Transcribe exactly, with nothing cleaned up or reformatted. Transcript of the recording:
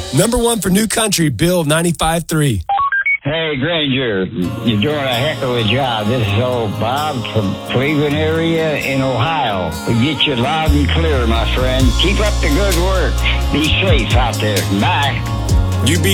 Number one for New Country, Bill ninety-five three. Hey, Granger, you're doing a heck of a job. This is old Bob from Cleveland area in Ohio. We get you loud and clear, my friend. Keep up the good work. Be safe out there. Bye. You be